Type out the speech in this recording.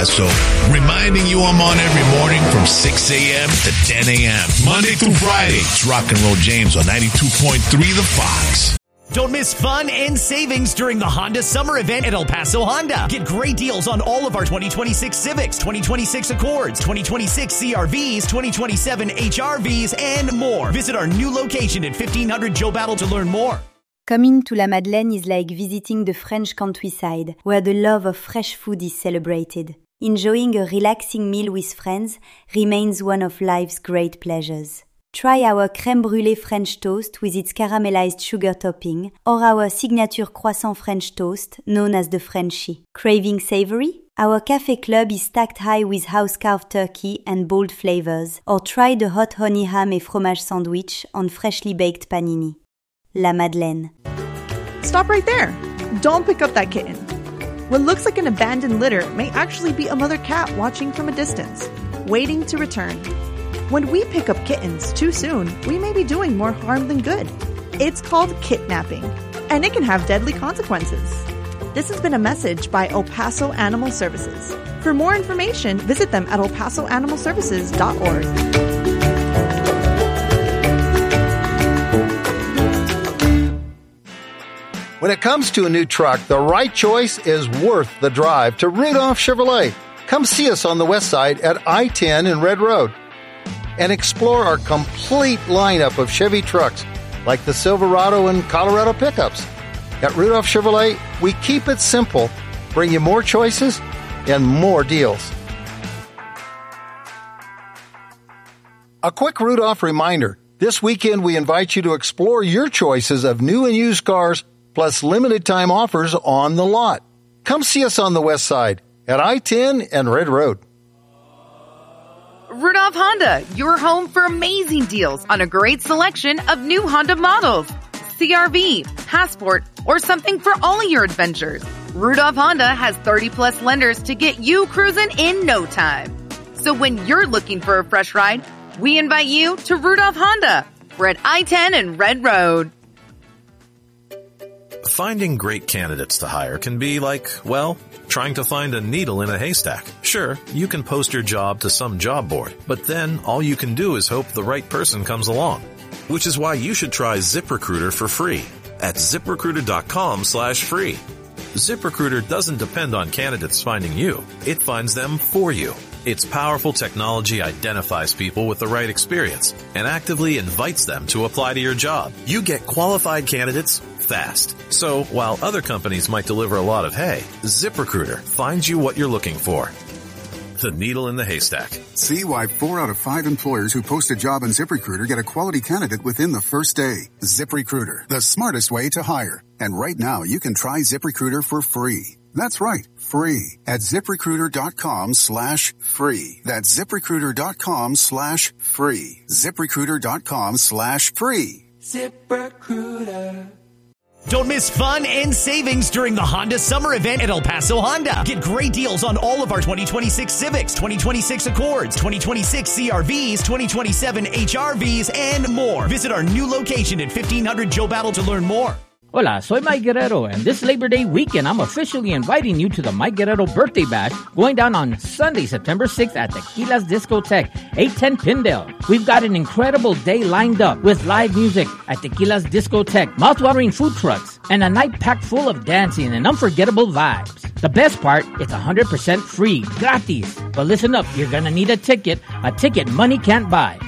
Paso, reminding you I'm on every morning from 6 a.m. to 10 a.m. Monday through Friday. It's Rock and Roll James on 92.3 The Fox. Don't miss fun and savings during the Honda Summer Event at El Paso Honda. Get great deals on all of our 2026 Civics, 2026 Accords, 2026 CRVs, 2027 HRVs, and more. Visit our new location at 1500 Joe Battle to learn more. Coming to La Madeleine is like visiting the French countryside, where the love of fresh food is celebrated. Enjoying a relaxing meal with friends remains one of life's great pleasures. Try our crème brûlée French toast with its caramelized sugar topping, or our signature croissant French toast, known as the Frenchie. Craving savory? Our café club is stacked high with house-carved turkey and bold flavors, or try the hot honey ham et fromage sandwich on freshly baked panini. La Madeleine. Stop right there. Don't pick up that kitten. What looks like an abandoned litter may actually be a mother cat watching from a distance, waiting to return. When we pick up kittens too soon, we may be doing more harm than good. It's called kidnapping, and it can have deadly consequences. This has been a message by El Paso Animal Services. For more information, visit them at elpasoanimalservices.org. When it comes to a new truck, the right choice is worth the drive to Rudolph Chevrolet. Come see us on the west side at I-10 and Red Road and explore our complete lineup of Chevy trucks like the Silverado and Colorado pickups. At Rudolph Chevrolet, we keep it simple, bring you more choices and more deals. A quick Rudolph reminder, this weekend we invite you to explore your choices of new and used cars plus limited time offers on the lot. Come see us on the west side at I-10 and Red Road. Rudolph Honda, your home for amazing deals on a great selection of new Honda models. CRV, Passport, or something for all of your adventures. Rudolph Honda has 30-plus lenders to get you cruising in no time. So when you're looking for a fresh ride, we invite you to Rudolph Honda. We're at I-10 and Red Road. Finding great candidates to hire can be like, well, trying to find a needle in a haystack. Sure, you can post your job to some job board, but then all you can do is hope the right person comes along. Which is why you should try ZipRecruiter for free at ZipRecruiter.com/free. ZipRecruiter doesn't depend on candidates finding you. It finds them for you. Its powerful technology identifies people with the right experience and actively invites them to apply to your job. You get qualified candidates fast. So while other companies might deliver a lot of hay, ZipRecruiter finds you what you're looking for. The needle in the haystack. See why 4 out of 5 employers who post a job on ZipRecruiter get a quality candidate within the first day. ZipRecruiter, the smartest way to hire. And right now you can try ZipRecruiter for free. That's right, free at ZipRecruiter.com/free. That's ZipRecruiter.com/free. ZipRecruiter.com/free. ZipRecruiter. Don't miss fun and savings during the Honda Summer Event at El Paso Honda. Get great deals on all of our 2026 Civics, 2026 Accords, 2026 CRVs, 2027 HRVs, and more. Visit our new location at 1500 Joe Battle to learn more. Hola, soy Mike Guerrero, and this Labor Day weekend, I'm officially inviting you to the Mike Guerrero Birthday Bash going down on Sunday, September 6th at Tequila's Discotheque, 810 Pindale. We've got an incredible day lined up with live music at Tequila's Discotheque, mouth-watering food trucks, and a night packed full of dancing and unforgettable vibes. The best part, it's 100% free, gratis. But listen up, you're gonna need a ticket money can't buy.